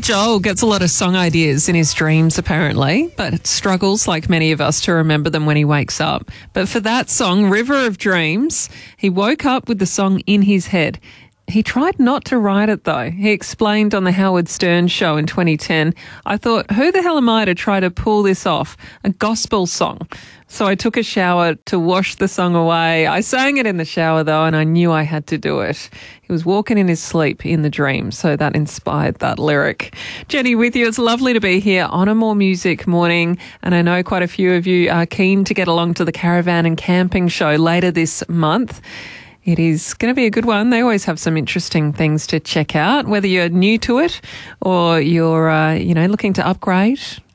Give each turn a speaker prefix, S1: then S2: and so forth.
S1: Joel gets a lot of song ideas in his dreams, apparently, but struggles, like many of us, to remember them when he wakes up. But for that song, River of Dreams, he woke up with the song in his head. He tried not to write it, though. He explained on the Howard Stern show in 2010, I thought, who the hell am I to try to pull this off? A gospel song. So I took a shower to wash the song away. I sang it in the shower, though, and I knew I had to do it. He was walking in his sleep in the dream, so that inspired that lyric. Jenny with you. It's lovely to be here on a More Music morning, and I know quite a few of you are keen to get along to the Caravan and Camping Show later this month. It is going to be a good one. They always have some interesting things to check out, whether you're new to it or you're, looking to upgrade.